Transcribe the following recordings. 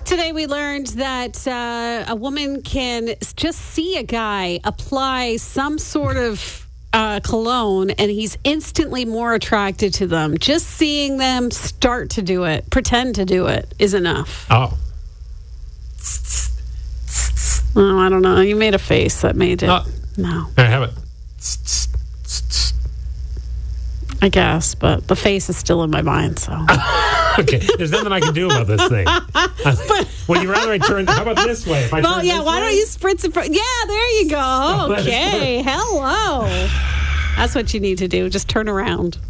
Today we learned that a woman can just see a guy apply some sort of cologne and he's instantly more attracted to them. Just seeing them start to do it, pretend to do it, is enough. Oh, I don't know. You made a face that made it. No. I have it. I guess, but the face is still in my mind, so. Okay, there's nothing I can do about this thing. Would you rather I turn... How about this way? If I Well, turn yeah, this why way? don't you spritz it? Yeah, there you go. Okay, hello. That's what you need to do. Just turn around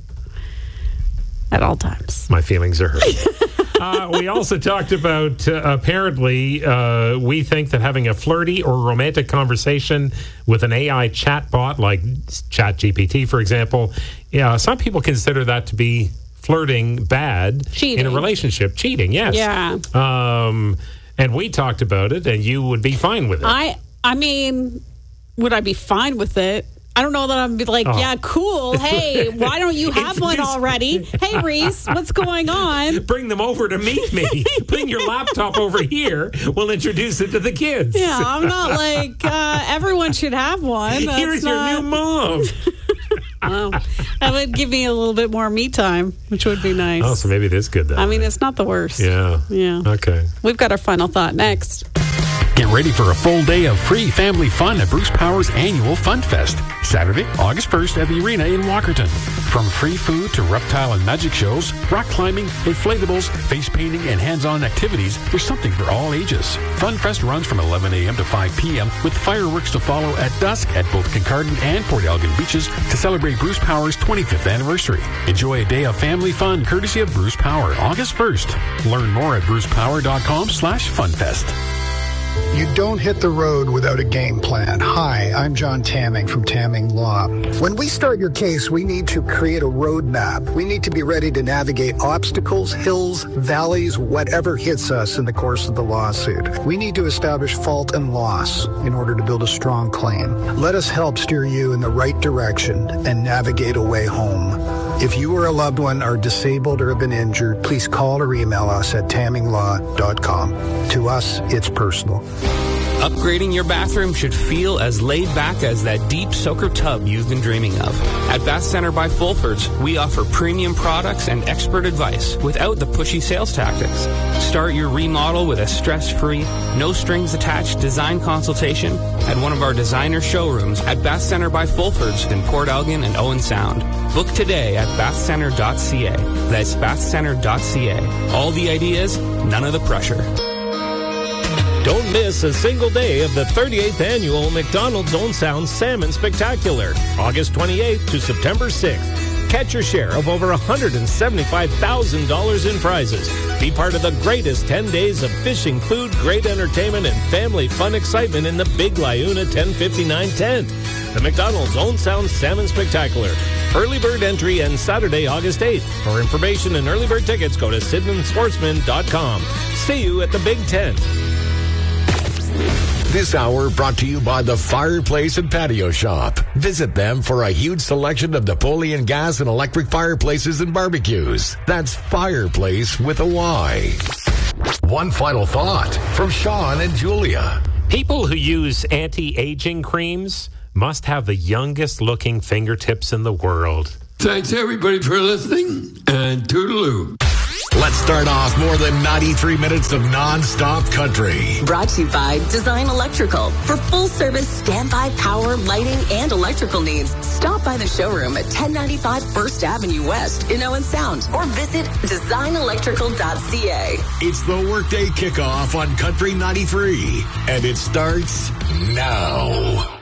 at all times. My feelings are hurt. We also talked about, apparently, we think that having a flirty or romantic conversation with an AI chatbot like ChatGPT, for example, some people consider that to be flirting bad. Cheating. In a relationship. Cheating, yes. Yeah. And we talked about it, and you would be fine with it. I mean, would I be fine with it? I don't know that I'd be like, yeah, cool. Hey, why don't you have one already? Hey, Reese, what's going on? Bring them over to meet me. Bring your laptop over here. We'll introduce it to the kids. Yeah, I'm not like everyone should have one. That's Here's your new mom. Well, that would give me a little bit more me time, which would be nice. Oh, so maybe it is good then. I mean, it's not the worst. Yeah. Yeah. Okay. We've got our final thought next. Get ready for a full day of free family fun at Bruce Power's annual Fun Fest, Saturday, August 1st at the Arena in Walkerton. From free food to reptile and magic shows, rock climbing, inflatables, face painting, and hands-on activities, there's something for all ages. Fun Fest runs from 11 a.m. to 5 p.m. with fireworks to follow at dusk at both Kincardine and Port Elgin beaches to celebrate Bruce Power's 25th anniversary. Enjoy a day of family fun courtesy of Bruce Power, August 1st. Learn more at brucepower.com/funfest. You don't hit the road without a game plan. Hi, I'm John Tamming from Tamming Law. When we start your case, we need to create a roadmap. We need to be ready to navigate obstacles, hills, valleys, whatever hits us in the course of the lawsuit. We need to establish fault and loss in order to build a strong claim. Let us help steer you in the right direction and navigate a way home. If you or a loved one are disabled or have been injured, please call or email us at tamminglaw.com. To us, it's personal. Upgrading your bathroom should feel as laid back as that deep soaker tub you've been dreaming of. At Bath Center by Fulfords, we offer premium products and expert advice without the pushy sales tactics. Start your remodel with a stress-free, no-strings-attached design consultation at one of our designer showrooms at Bath Center by Fulfords in Port Elgin and Owen Sound. Book today at bathcenter.ca. That's bathcenter.ca. All the ideas, none of the pressure. Don't miss a single day of the 38th annual McDonald's Own Sound Salmon Spectacular, August 28th to September 6th. Catch your share of over $175,000 in prizes. Be part of the greatest 10 days of fishing, food, great entertainment, and family fun excitement in the Big Liuna 1059 tent. The McDonald's Own Sound Salmon Spectacular. Early bird entry and Saturday, August 8th. For information and early bird tickets, go to SydneySportsman.com. See you at the Big Tent. This hour brought to you by the Fireplace and Patio Shop. Visit them for a huge selection of Napoleon gas and electric fireplaces and barbecues. That's Fireplace with a Y. One final thought from Sean and Julia. People who use anti-aging creams must have the youngest looking fingertips in the world. Thanks everybody for listening, and toodaloo. Let's start off more than 93 minutes of non-stop country. Brought to you by Design Electrical. For full-service standby power, lighting, and electrical needs, stop by the showroom at 1095 First Avenue West in Owen Sound or visit designelectrical.ca. It's the Workday Kickoff on Country 93, and it starts now.